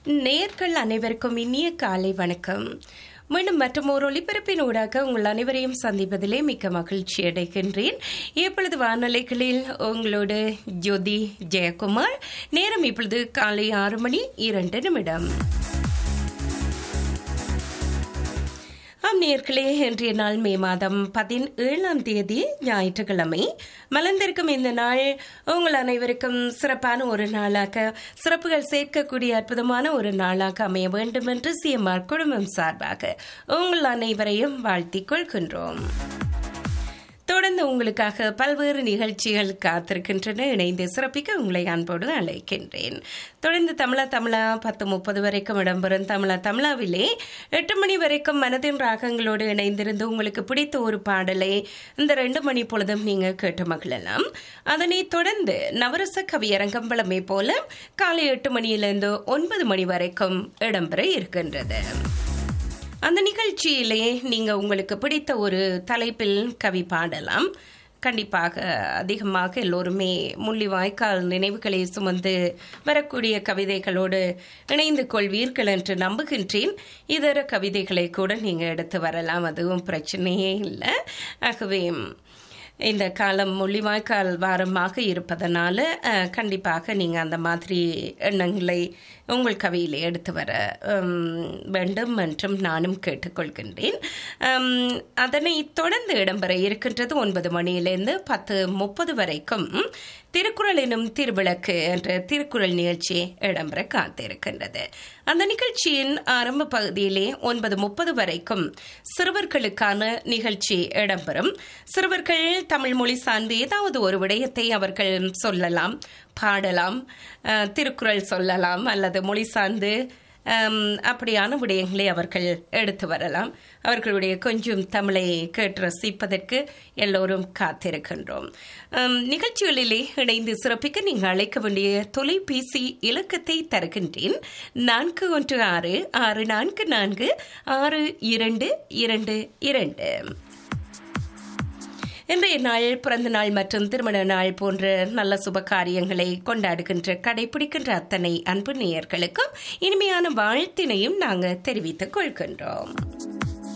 நேயர்கள் அனைவருக்கும் இனிய காலை வணக்கம். மீண்டும் மற்றும் ஒரு ஒலிபரப்பின் ஊடாக உங்கள் அனைவரையும் சந்திப்பதிலே மிக்க மகிழ்ச்சி அடைகின்றேன். இப்பொழுது வானொலிகளில் உங்களோடு ஜோதி ஜெயக்குமார். நேரம் இப்பொழுது காலை 6:02. நேயர்களே, இன்றைய நாள் மே மாதம் 17 ஞாயிற்றுக்கிழமை. மலர்ந்திருக்கும் இந்த நாள் உங்கள் அனைவருக்கும் சிறப்பான ஒரு நாளாக, சிறப்புகள் சேர்க்கக்கூடிய அற்புதமான ஒரு நாளாக அமைய வேண்டும் என்று சிஎம்ஆர் குடும்பம் சார்பாக உங்கள் அனைவரையும் வாழ்த்திக் கொள்கின்றோம். தொடர்ந்து உங்களுக்காக பல்வேறு நிகழ்ச்சிகள் காத்திருக்கின்றன. இணைந்து சிறப்பிக்க உங்களை அன்போடு அழைக்கின்றேன். தொடர்ந்து தமிழா 10:30 வரைக்கும் இடம்பெறும் தமிழாவிலே 8 மணி வரைக்கும் மனதின் ராகங்களோடு இணைந்திருந்து உங்களுக்கு பிடித்த ஒரு பாடலை இந்த 2 மணி பொழுதும் நீங்க கேட்டு மகிழலாம். அதனைத் தொடர்ந்து நவரச கவியரங்கம் வழமை போல காலை 8 மணியிலிருந்து 9 மணி வரைக்கும் இடம்பெற இருக்கின்றது. அந்த நிகழ்ச்சியிலே நீங்க உங்களுக்கு பிடித்த ஒரு தலைப்பில் கவி பாடலாம். கண்டிப்பாக அதிகமாக எல்லோருமே முள்ளிவாய்க்கால் நினைவுகளை சுமந்து வரக்கூடிய கவிதைகளோடு இணைந்து கொள்வீர்கள் என்று நம்புகின்றேன். இதர கவிதைகளை கூட நீங்க எடுத்து வரலாம், அதுவும் பிரச்சனையே இல்லை. ஆகவே இந்த காலம் முள்ளிவாய்க்கால் வாரமாக இருப்பதனால கண்டிப்பாக நீங்கள் அந்த மாதிரி எண்ணங்களை உங்கள் கவியில் எடுத்து வர வேண்டும் என்றும் நானும் கேட்டுக்கொள்கின்றேன். அதனை தொடர்ந்து இடம்பெற இருக்கின்றது 9 மணியிலிருந்து 10:30 வரைக்கும் திருக்குறள் எனும் திருவிளக்கு என்ற திருக்குறள் நிகழ்ச்சி இடம்பெற காத்திருக்கின்றது. அந்த நிகழ்ச்சியின் ஆரம்ப பகுதியிலே 9:30 வரைக்கும் சிறுவர்களுக்கான நிகழ்ச்சி இடம்பெறும். சிறுவர்கள் தமிழ் மொழி சார்ந்து ஏதாவது ஒரு விடயத்தை அவர்கள் சொல்லலாம், பாடலாம், திருக்குறள் சொல்லலாம், அல்லது மொழி சார்ந்து அப்படியான விடயங்களை அவர்கள் எடுத்து வரலாம். அவர்களுடைய கொஞ்சம் தமிழை கேட்டு ரசிப்பதற்கு எல்லோரும் காத்திருக்கின்றோம். நிகழ்ச்சிகளிலே இணைந்து சிறப்பிக்க நீங்கள் அழைக்க வேண்டிய தொலைபேசி இலக்கத்தை தருகின்றேன். 416-644-6222. இன்றைய நாள் பிறந்த நாள் மற்றும் திருமண நாள் போன்ற நல்ல சுப காரியங்களை கொண்டாடுகின்ற கடைபிடிக்கின்ற அத்தனை அன்பு நேயர்களுக்கும் இனிமையான வாழ்த்தினையும் நாங்கள் தெரிவித்துக் கொள்கின்றோம்.